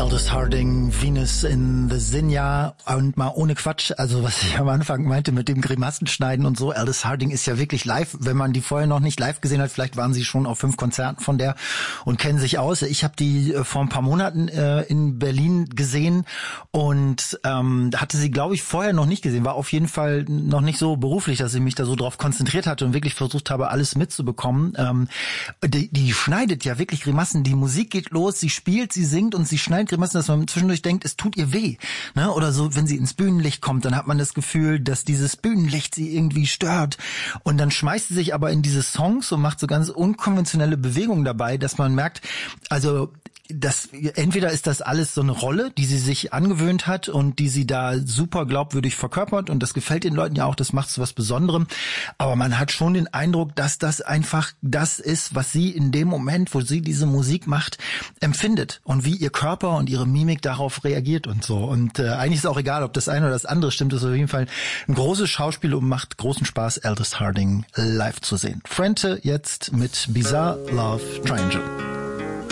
Aldous Harding, Venus in the Zinja. Und mal ohne Quatsch, also was ich am Anfang meinte mit dem Grimassenschneiden und so, Aldous Harding ist ja wirklich live, wenn man die vorher noch nicht live gesehen hat, vielleicht waren sie schon auf 5 Konzerten von der und kennen sich aus. Ich habe die vor ein paar Monaten in Berlin gesehen und hatte sie, glaube ich, vorher noch nicht gesehen, war auf jeden Fall noch nicht so beruflich, dass ich mich da so drauf konzentriert hatte und wirklich versucht habe, alles mitzubekommen. Die schneidet ja wirklich Grimassen, die Musik geht los, sie spielt, sie singt und sie schneidet Grimassen, dass man zwischendurch denkt, es tut ihr weh. Ne? Oder so, wenn sie ins Bühnenlicht kommt, dann hat man das Gefühl, dass dieses Bühnenlicht sie irgendwie stört. Und dann schmeißt sie sich aber in diese Songs und macht so ganz unkonventionelle Bewegungen dabei, dass man merkt, also entweder ist das alles so eine Rolle, die sie sich angewöhnt hat und die sie da super glaubwürdig verkörpert und das gefällt den Leuten ja auch, das macht zu was Besonderem, aber man hat schon den Eindruck, dass das einfach das ist, was sie in dem Moment, wo sie diese Musik macht, empfindet und wie ihr Körper und ihre Mimik darauf reagiert und so und eigentlich ist auch egal, ob das eine oder das andere stimmt, das ist auf jeden Fall ein großes Schauspiel und macht großen Spaß, Aldous Harding live zu sehen. Frente jetzt mit Bizarre Love Triangle.